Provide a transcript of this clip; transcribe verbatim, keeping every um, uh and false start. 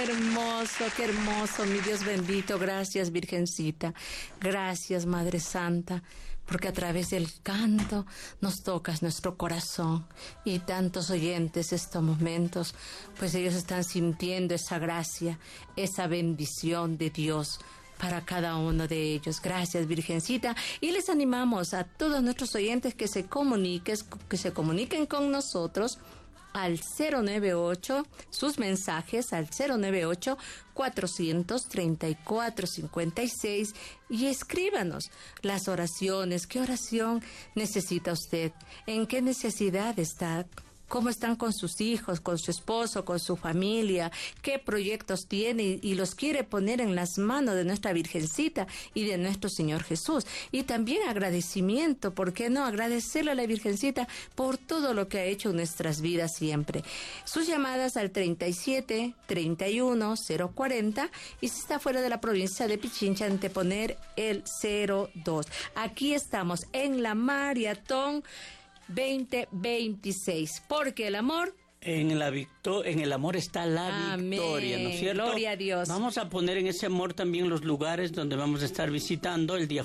hermoso, qué hermoso, mi Dios bendito. Gracias, Virgencita. Gracias, Madre Santa, porque a través del canto nos tocas nuestro corazón. Y tantos oyentes estos momentos, pues ellos están sintiendo esa gracia, esa bendición de Dios para cada uno de ellos. Gracias, Virgencita. Y les animamos a todos nuestros oyentes que se comuniquen, que se comuniquen con nosotros al cero nueve ocho, sus mensajes al cero nueve ocho, cuatrocientos treinta y cuatro cincuenta y seis, y escríbanos las oraciones. ¿Qué oración necesita usted? ¿En qué necesidad está? ¿Cómo están con sus hijos, con su esposo, con su familia? ¿Qué proyectos tiene? Y, y los quiere poner en las manos de nuestra Virgencita y de nuestro Señor Jesús. Y también agradecimiento, ¿por qué no? Agradecerle a la Virgencita por todo lo que ha hecho en nuestras vidas siempre. Sus llamadas al treinta y siete, treinta y uno, cero cuarenta, y si está fuera de la provincia de Pichincha, anteponer el cero dos. Aquí estamos en la maratón veinte veintiséis, porque el amor en la victo- en el amor está la Amén. Victoria, ¿no es cierto? Gloria a Dios. Vamos a poner en ese amor también los lugares donde vamos a estar visitando el día